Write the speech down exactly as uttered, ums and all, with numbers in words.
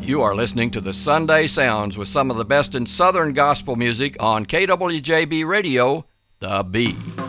You are listening to the Sunday Sounds with some of the best in Southern gospel music on K W J B Radio, The Bee.